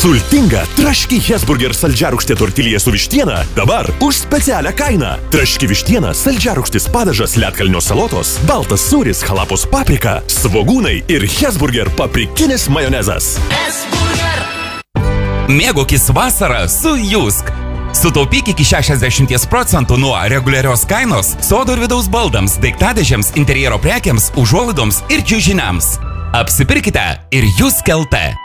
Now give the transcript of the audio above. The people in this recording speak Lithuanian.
Sultinga traški Hesburger saldžiarūgštė tortilija su vištiena dabar už specialią kainą. Traški vištiena, saldžiarūgštis padažas, ledkalnio salotos, baltas sūris, halapos paprika, svogūnai ir Hesburger paprikinis majonezas. Mėgaukis vasarą su Jusk. Sutaupyk iki 60% nuo reguliarios kainos sodų ir vidaus baldams, daiktadėžiams, interjero prekiams, užuolaidoms ir čiužiniams. Apsipirkite ir Jusk LT.